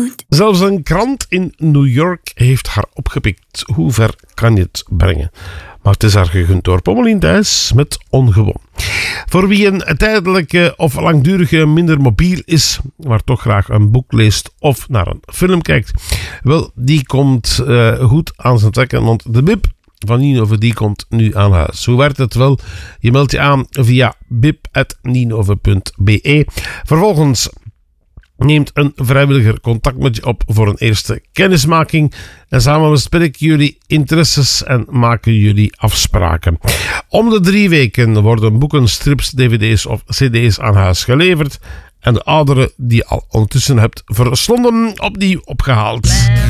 Zelfs een krant in New York heeft haar opgepikt. Hoe ver kan je het brengen? Maar het is haar gegund door Pommelien Thijs met Ongewoon. Voor wie een tijdelijke of langdurige minder mobiel is, maar toch graag een boek leest of naar een film kijkt, wel, die komt goed aan zijn trekken, want de bib van Ninove die komt nu aan huis. Hoe werkt het wel? Je meldt je aan via bib@ninove.be. Vervolgens neemt een vrijwilliger contact met je op voor een eerste kennismaking. En samen bespreken jullie interesses en maken jullie afspraken. Om de 3 weken worden boeken, strips, dvd's of cd's aan huis geleverd. En de ouderen die je al ondertussen hebt verslonden opnieuw opgehaald.